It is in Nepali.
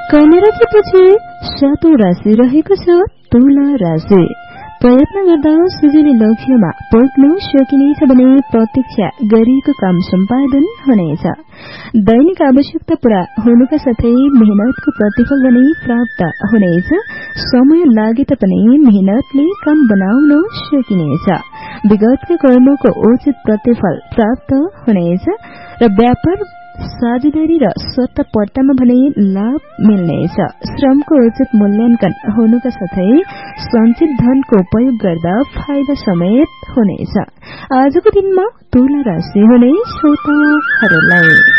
कन्या राशिपछि सातौं राशि रहेको छ तुला राशि। प्रयत्न गर्दा सजिलै लक्ष्यमा पुग्न सकिनेछ भने प्रतीक्षा गरिएको काम सम्पादन हुनेछ। दैनिक आवश्यकता पूरा हुनुका साथै मेहनतको प्रतिफल पनि प्राप्त हुनेछ। समय लागे तापनि मेहनतले काम बनाउन सकिनेछ। विगतका कर्मको उचित प्रतिफल प्राप्त हुनेछ र व्यापार साझेदारी र सट्टापट्टामा भने लाभ मिल्नेछ। श्रमको उचित मूल्याङ्कन हुनुका साथै सञ्चित धनको उपयोग गर्दा फाइदा समेत हुनेछ। आजको दिनमा तुला राशि हुने श्रोताहरूलाई